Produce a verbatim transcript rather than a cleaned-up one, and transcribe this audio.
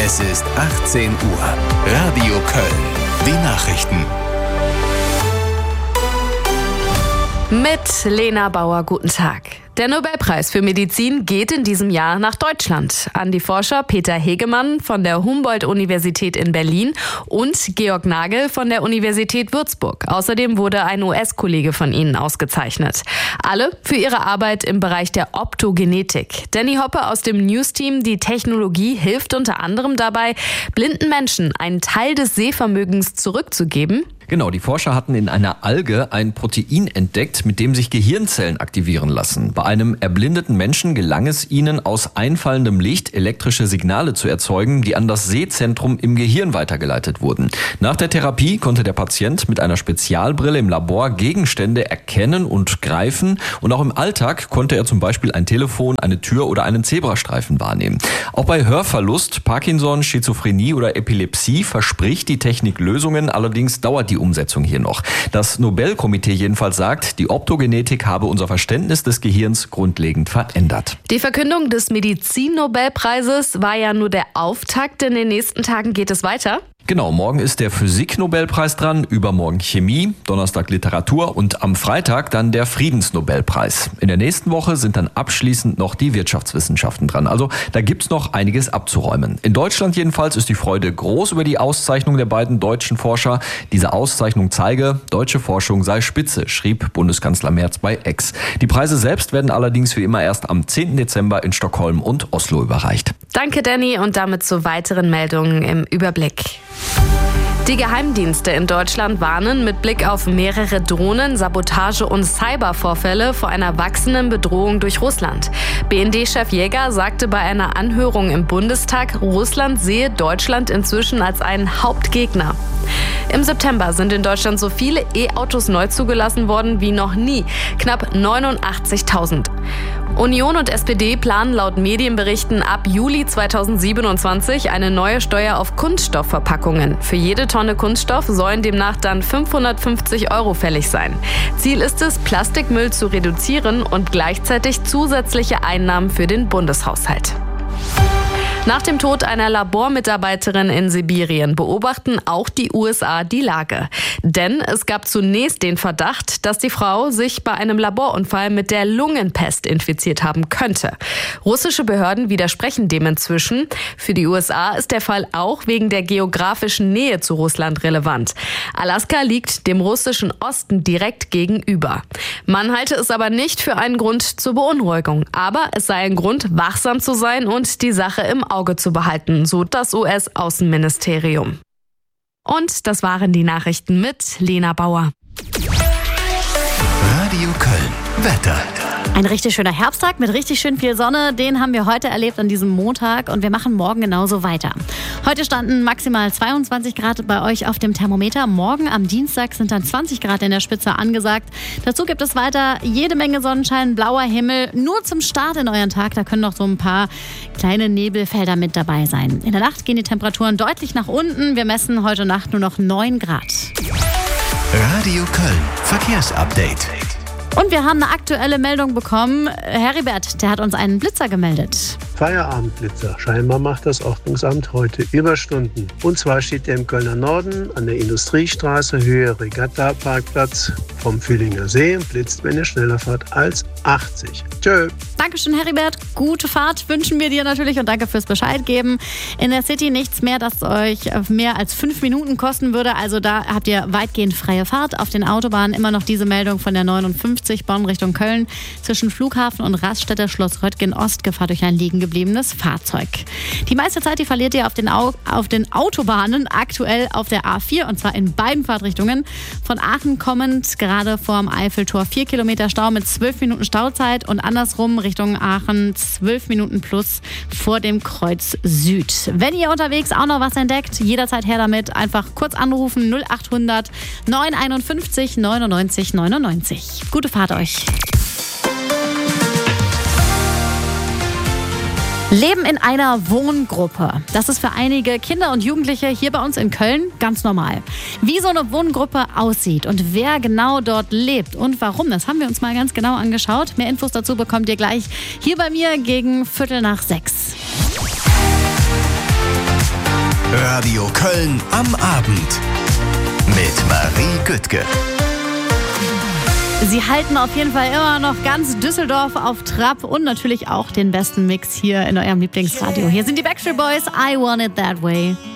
Es ist achtzehn Uhr. Radio Köln. Die Nachrichten. Mit Lena Bauer, guten Tag. Der Nobelpreis für Medizin geht in diesem Jahr nach Deutschland an die Forscher Peter Hegemann von der Humboldt-Universität in Berlin und Georg Nagel von der Universität Würzburg. Außerdem wurde ein U S-Kollege von ihnen ausgezeichnet. Alle für ihre Arbeit im Bereich der Optogenetik. Danny Hoppe aus dem News-Team, die Technologie hilft unter anderem dabei, blinden Menschen einen Teil des Sehvermögens zurückzugeben. Genau, die Forscher hatten in einer Alge ein Protein entdeckt, mit dem sich Gehirnzellen aktivieren lassen. Bei einem erblindeten Menschen gelang es ihnen, aus einfallendem Licht elektrische Signale zu erzeugen, die an das Sehzentrum im Gehirn weitergeleitet wurden. Nach der Therapie konnte der Patient mit einer Spezialbrille im Labor Gegenstände erkennen und greifen. Und auch im Alltag konnte er zum Beispiel ein Telefon, eine Tür oder einen Zebrastreifen wahrnehmen. Auch bei Hörverlust, Parkinson, Schizophrenie oder Epilepsie verspricht die Technik Lösungen, allerdings dauert die Umsetzung hier noch. Das Nobelkomitee jedenfalls sagt, die Optogenetik habe unser Verständnis des Gehirns grundlegend verändert. Die Verkündung des Medizin-Nobelpreises war ja nur der Auftakt. In den nächsten Tagen geht es weiter. Genau, morgen ist der Physik-Nobelpreis dran, übermorgen Chemie, Donnerstag Literatur und am Freitag dann der Friedensnobelpreis. In der nächsten Woche sind dann abschließend noch die Wirtschaftswissenschaften dran. Also da gibt's noch einiges abzuräumen. In Deutschland jedenfalls ist die Freude groß über die Auszeichnung der beiden deutschen Forscher. Diese Auszeichnung zeige, deutsche Forschung sei spitze, schrieb Bundeskanzler Merz bei X. Die Preise selbst werden allerdings wie immer erst am zehnten Dezember in Stockholm und Oslo überreicht. Danke, Danny, und damit zu weiteren Meldungen im Überblick. Die Geheimdienste in Deutschland warnen mit Blick auf mehrere Drohnen-, Sabotage- und Cybervorfälle vor einer wachsenden Bedrohung durch Russland. B N D-Chef Jäger sagte bei einer Anhörung im Bundestag, Russland sehe Deutschland inzwischen als einen Hauptgegner. Im September sind in Deutschland so viele E-Autos neu zugelassen worden wie noch nie, knapp neunundachtzigtausend. Union und S P D planen laut Medienberichten ab Juli zweitausendsiebenundzwanzig eine neue Steuer auf Kunststoffverpackungen. Für jede Tonne Kunststoff sollen demnach dann fünfhundertfünfzig Euro fällig sein. Ziel ist es, Plastikmüll zu reduzieren und gleichzeitig zusätzliche Einnahmen für den Bundeshaushalt. Nach dem Tod einer Labormitarbeiterin in Sibirien beobachten auch die U S A die Lage. Denn es gab zunächst den Verdacht, dass die Frau sich bei einem Laborunfall mit der Lungenpest infiziert haben könnte. Russische Behörden widersprechen dem inzwischen. Für die U S A ist der Fall auch wegen der geografischen Nähe zu Russland relevant. Alaska liegt dem russischen Osten direkt gegenüber. Man halte es aber nicht für einen Grund zur Beunruhigung. Aber es sei ein Grund, wachsam zu sein und die Sache im Auge zu behalten, so das U S-Außenministerium. Und das waren die Nachrichten mit Lena Bauer. Radio Köln. Wetter. Ein richtig schöner Herbsttag mit richtig schön viel Sonne, den haben wir heute erlebt an diesem Montag und wir machen morgen genauso weiter. Heute standen maximal zweiundzwanzig Grad bei euch auf dem Thermometer. Morgen am Dienstag sind dann zwanzig Grad in der Spitze angesagt. Dazu gibt es weiter jede Menge Sonnenschein, blauer Himmel. Nur zum Start in euren Tag, da können noch so ein paar kleine Nebelfelder mit dabei sein. In der Nacht gehen die Temperaturen deutlich nach unten. Wir messen heute Nacht nur noch neun Grad. Radio Köln. Verkehrsupdate. Und wir haben eine aktuelle Meldung bekommen. Heribert, der hat uns einen Blitzer gemeldet. Feierabendblitzer. Scheinbar macht das Ordnungsamt heute Überstunden. Und zwar steht er im Kölner Norden an der Industriestraße, Höhe Regatta-Parkplatz vom Fühlinger See und blitzt mit einer schneller Fahrt als achtzig. Tschö. Dankeschön, Heribert. Gute Fahrt wünschen wir dir natürlich und danke fürs Bescheid geben. In der City nichts mehr, das euch mehr als fünf Minuten kosten würde. Also da habt ihr weitgehend freie Fahrt. Auf den Autobahnen immer noch diese Meldung von der neunundfünfzig Bonn Richtung Köln. Zwischen Flughafen und Raststätter Schloss Röttgen Ost Gefahr durch ein liegen gebliebenes Fahrzeug. Die meiste Zeit, die verliert ihr auf den, Au- auf den Autobahnen, aktuell auf der A vier und zwar in beiden Fahrtrichtungen. Von Aachen kommend gerade vorm Eiffeltor vier Kilometer Stau mit zwölf Minuten Stauzeit und andersrum Richtung Aachen zwölf Minuten plus vor dem Kreuz Süd. Wenn ihr unterwegs auch noch was entdeckt, jederzeit her damit. Einfach kurz anrufen null achthundert neunhunderteinundfünfzig neunundneunzig neunundneunzig. Gute Fahrt euch. Leben in einer Wohngruppe. Das ist für einige Kinder und Jugendliche hier bei uns in Köln ganz normal. Wie so eine Wohngruppe aussieht und wer genau dort lebt und warum, das haben wir uns mal ganz genau angeschaut. Mehr Infos dazu bekommt ihr gleich hier bei mir gegen Viertel nach sechs. Radio Köln am Abend. Mit Marie Güttke. Sie halten auf jeden Fall immer noch ganz Düsseldorf auf Trab und natürlich auch den besten Mix hier in eurem Lieblingsradio. Hier sind die Backstreet Boys, I Want It That Way.